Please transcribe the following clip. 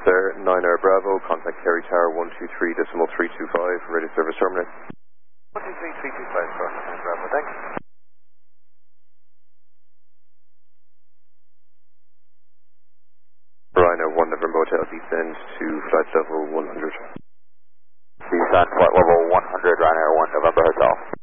sir. 9 Air Bravo, contact Kerry Tower 123.325, radio service terminate. 123.325, sir. 9 Bravo, thanks. Rhino 1 November Hotel, descend to flight level 100. Descend flight level 100, Ryanair 1 November Hotel.